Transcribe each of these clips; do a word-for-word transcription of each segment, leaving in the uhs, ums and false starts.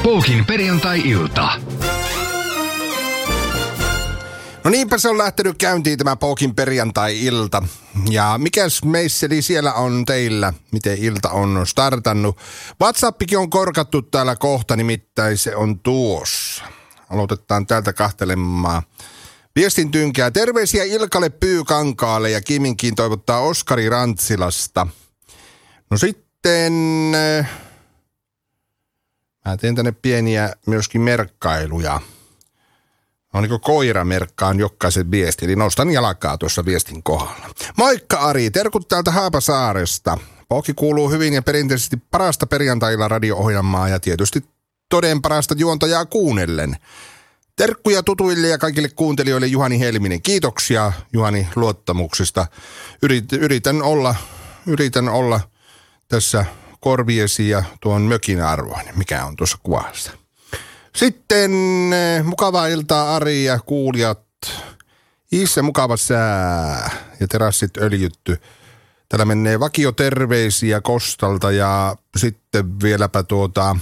Poukin perjantai-ilta. No niinpä se on lähtenyt käyntiin tämä Poukin perjantai-ilta. Ja mikäs meisseli siellä on teillä, miten ilta on startannut? WhatsAppikin on korkattu täällä kohta, nimittäin se on tuossa. Aloitetaan täältä kahtelemaan. Viestin tynkää. Terveisiä Ilkalle Pyykankaalle ja Kiminkin toivottaa Oskari Rantsilasta. No sitten... Mä teen tänne pieniä myöskin merkkailuja. No niin kuin koira merkkaan jokaisen viesti, eli nostan jalkaa tuossa viestin kohdalla. Moikka Ari, terkut täältä Haapasaaresta. Poukki kuuluu hyvin ja perinteisesti parasta perjantailla radio-ohjelmaa ja tietysti toden parasta juontajaa kuunnellen. Terkkuja tutuille ja kaikille kuuntelijoille Juhani Helminen. Kiitoksia Juhani luottamuksesta. Yrit, yritän olla, yritän olla tässä korviesi ja tuon mökin arvoinen, mikä on tuossa kuvassa. Sitten eh, mukavaa iltaa Ari ja kuulijat. Issä mukava sää ja terassit öljytty. Täällä menee vakioterveisiä Kostalta ja sitten vieläpä tuota...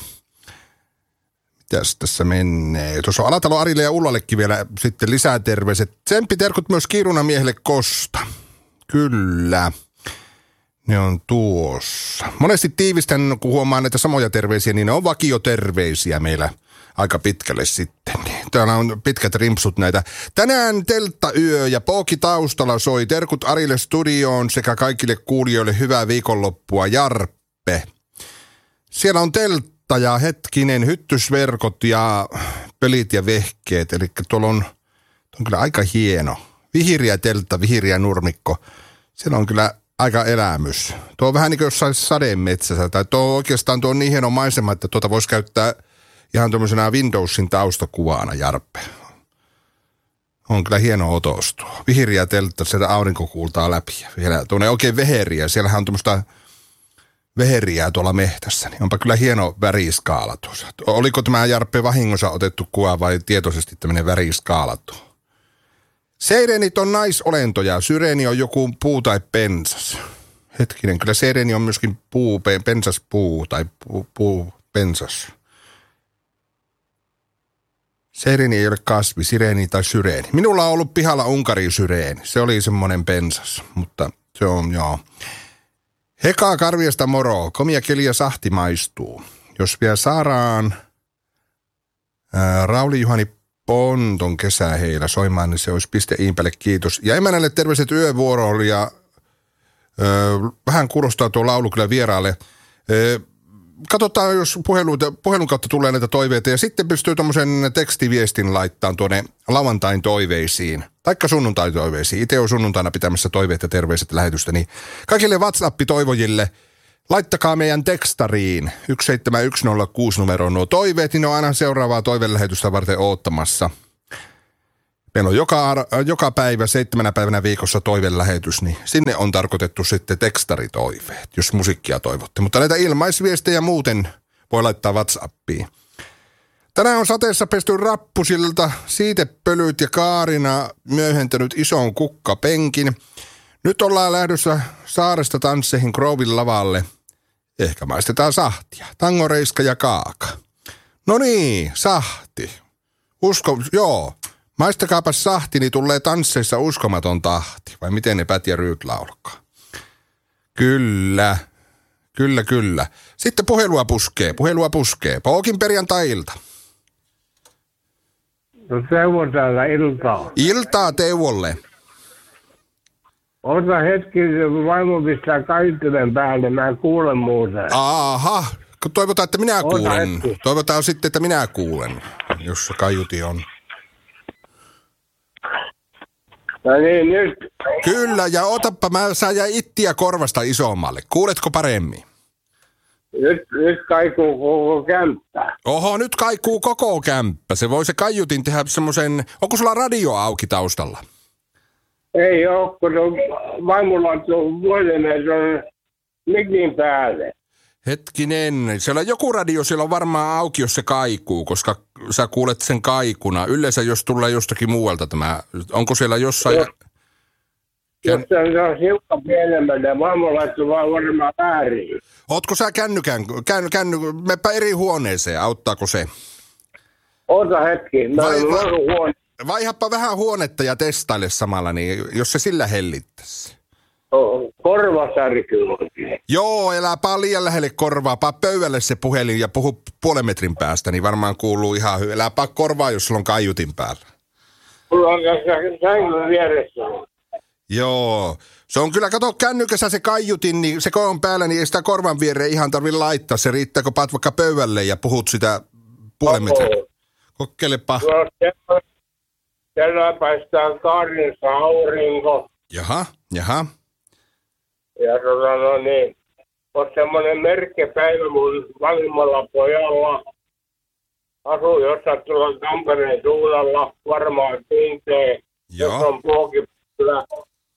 Mitäs tässä menee? Tuossa on Alatalo Arille ja Ullallekin vielä sitten lisää terveiset. Tsempiterkut myös Kiirunamiehelle Kosta. Kyllä. Ne on tuossa. Monesti tiivistän, kun huomaan näitä samoja terveisiä, niin ne on vakioterveisiä meillä aika pitkälle sitten. Täällä on pitkät rimpsut näitä. Tänään telttayö ja Pouki taustalla soi. Terkut Arille studioon sekä kaikille kuulijoille hyvää viikonloppua. Jarppe. Siellä on teltta ja hetkinen hyttysverkot ja pelit ja vehkeet. Eli tuolla on, on kyllä aika hieno. Vihiriä teltta, vihiriä nurmikko. Siellä on kyllä aika elämys. Tuo on vähän niin kuin jossain sademetsässä. Tai tuo oikeastaan tuo on niin hieno maisema, että tuota voisi käyttää ihan tuommoisena Windowsin taustakuvana, Jarppe. On kyllä hieno otos tuo. Vihiriä teltta, sieltä aurinko kuultaa läpi. Vielä tuonne oikein veheriä. Siellähän on tuommoista veheriä tuolla mehtässä. Niin onpa kyllä hieno väriskaala tuossa. Oliko tämä Jarppe vahingossa otettu kuva vai tietoisesti tämmöinen väriskaala tuo? Seireenit on naisolentoja. Syreeni on joku puu tai pensas. Hetkinen, kyllä seireni on myöskin puu, pensas puu tai puu, puu pensas. Seireni ei ole kasvi, sireeni tai syreeni. Minulla on ollut pihalla Unkarin syreeni. Se oli semmoinen pensas, mutta se on joo. Hekaa Karviasta moro. Komia keliä sahti maistuu. Jos vielä saadaan ää, Rauli Juhani Ponton kesäheillä soimaan, niin se olisi piste Iipälle, kiitos. Ja emännälle terveiset yövuoroon ja ö, vähän kuulostaa tuo laulu kyllä vieraalle. Ö, katsotaan, jos puhelun, puhelun kautta tulee näitä toiveita ja sitten pystyy tuommoisen tekstiviestin laittamaan tuonne lauantain toiveisiin. Taikka sunnuntain toiveisiin. Itse on sunnuntaina pitämässä toiveet ja terveiset lähetystä, niin kaikille WhatsApp-toivojille laittakaa meidän tekstariin yksi seitsemän yksi nolla kuusi numeroon nuo toiveet, niin ne on aina seuraavaa toivelähetystä varten oottamassa. Meillä on joka, joka päivä, seitsemänä päivänä viikossa toivelähetys, niin sinne on tarkoitettu sitten tekstaritoiveet, jos musiikkia toivotte. Mutta näitä ilmaisviestejä muuten voi laittaa WhatsAppiin. Tänään on sateessa pesty rappusilta, siitepölyt ja Kaarina myöhentänyt ison kukkapenkin. Nyt ollaan lähdössä saaresta tansseihin Grovin lavalle. Ehkä maistetaan sahtia. Tangoreiska ja kaaka. No niin, sahti. Usko, joo. Maistakaapas sahti, niin tulee tansseissa uskomaton tahti. Vai miten ne Pät ja Ryyt laulkaa? Kyllä. Kyllä, kyllä. Sitten puhelua puskee. Puhelua puskee. Poukin perjantai-ilta. No Teuvo täällä iltaa. Iltaa Teuvolle. Ota hetki, vaimo pistää kaiuttimen päälle, mä en kuule muuten. Aha, toivotaan, että minä Ota kuulen. hetki. Toivotaan sitten, että minä kuulen, jos kaiuti on. No niin, nyt. Kyllä, ja otappa, mä saan jää ittiä korvasta isommalle. Kuuletko paremmin? Nyt, nyt kaikuu koko kämppä. Oho, nyt kaikuu koko kämppä. Se voi se kaiutin tehdä semmoisen... Onko sulla radio auki taustalla? Ei oo, kun on vaimolla on tuo vuodeneet on mikin päälle. Hetkinen, siellä on joku radio, siellä on varmaan auki, jos se kaikuu, koska sä kuulet sen kaikuna. Yleensä jos tulee jostakin muualta tämä, onko siellä jossain... Joo. Jos se on hiukan pienemmän, niin vaimo laittoi vaan varmaan väärin. Ootko sä kännykän, känny, känny, meppä eri huoneeseen, auttaako se? Ota hetki, mä Vai- vai- olen huone. Vaihappa vähän huonetta ja testaile samalla, niin jos se sillä hellittäisi. Korvasärky oikein. Joo, elääpä liian lähelle korvaa. Paa pöydälle se puhelin ja puhu puolen metrin päästä, niin varmaan kuuluu ihan hyvin. Elääpä korvaa, jos sulla on kaiutin päällä. Mulla on tässä sängyn vieressä. Joo. Se on kyllä, kato kännykässä se kaiutin, niin se kun on päällä, niin ei sitä korvan viereen ihan tarvitse laittaa. Se riittää, kun paat vaikka pöydälle ja puhut sitä puolen metrin. Kokeilepa. No, siellä, siellä paistaa kaarnissa aurinko. Jaha, jaha. Ja tota no niin, on semmoinen merkkipäivä mun vanhimmalla pojalla. Asuu jossain tuolla Tampereen suunnalla, varmaan kiinteä. Joo. Jos on puokipylä.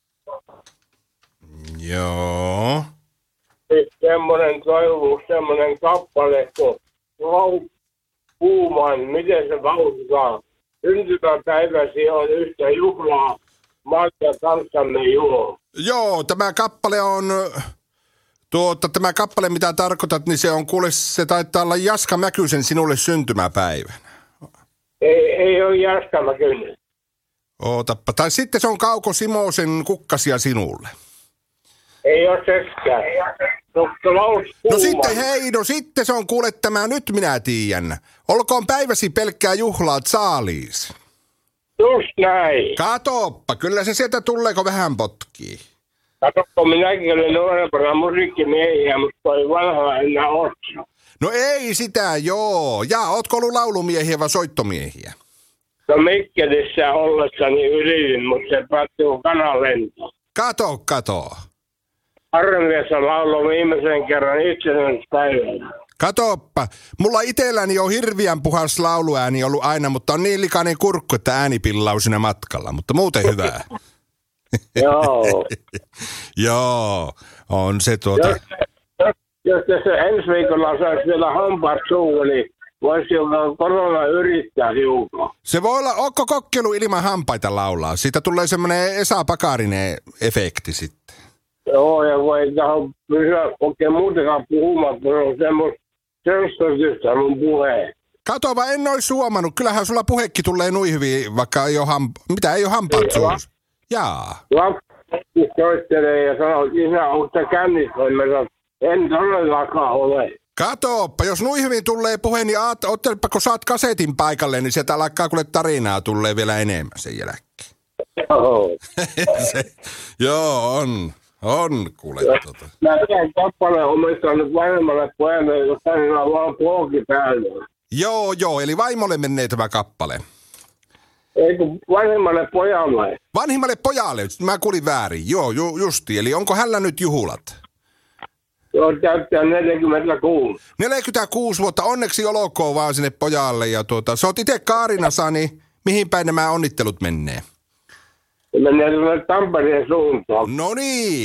Joo. Sitten semmoinen toivu, semmoinen kappale, kun Lau Puuman, miten se lausutaan. Syntymäpäiväsi on yhtä juhlaa, Marja kanssamme juo. Joo, tämä kappale on, tuota, tämä kappale mitä tarkoitat, niin se on kuule, se taitaa olla Jaska Mäkysen sinulle syntymäpäivänä. Ei, ei ole Jaskalla kyllä. Ootappa, tai sitten se on Kauko Simosen Kukkasia sinulle. Ei ole sekään. Doktor Laus No Puuman. sitten hei, no sitten se on kuule tämä, nyt minä tiedän. Olkoon päiväsi pelkkää juhlaa saaliis. Just näin. Katoppa, kyllä se sieltä tuleeko vähän potkii. Katsokko, minäkin olen nuorempana musiikkimiehiä, mutta toi vanha enää otsa. No ei sitä, joo. Ja ootko ollut laulumiehiä vai soittomiehiä? No Mikkelissä ollessani yritin, mutta se päätti kun kanalento. Kato, kato. Armeijassa lauloi viimeisen kerran itsenäispäivänä. Katoppa. Mulla itselläni on hirviän puhas lauluääni ollut aina, mutta on niin likainen kurkku, että ääni pillau siinä matkalla. Mutta muuten hyvää. Joo. Joo, on se tuota. Jos, jos, jos tässä ensi viikolla saisi vielä hampaat suuhun, niin voisi jotain korona yrittää hiukan. Se voi olla, onko kokkelu ilman hampaita laulaa? Siitä tulee semmoinen Esa Pakarinen efekti sitten. Joo, ja kun ei tähän pysyä oikein muutenkaan puhumaan, kun on semmoista selstotystä mun puheen. Kato, vaan en ois huomannut. Kyllähän sulla puhekki tulee nui hyvin, vaikka ei ole hamp... Mitä, ei ole hampaat suussa? Jaa. Lapsi soittelee ja sanoo, että isä, onko sä kännissä? Mä sanon, en todellakaan ole. Katoppa, jos nui hyvin tulee puhe, niin aat, ottelepa, kun saat kasetin paikalle, niin sieltä alkaa kuule tarinaa tulee vielä enemmän sen jälkeen. Joo. se, joo, on. On, kuule. Tota. Mä tämän kappaleen omistanut vanhemmalle pojalle, jos hänellä on vaan puoki päällä. Joo, joo, eli vaimolle menee tämä kappale. Ei kun vanhemmalle pojalle. Vanhimmalle pojalle, mä kuulin väärin. Joo, ju, justi. Eli onko hänellä nyt juhulat? Joo, täyttää neljäkymmentäkuusi. neljäkymmentäkuusi vuotta, onneksi olkoon vaan sinne pojalle. Ja tuota, sä oot itse Kaarinassa, niin mihin päin nämä onnittelut menee? Se menee tuonne Tampereen suuntaan. No niin.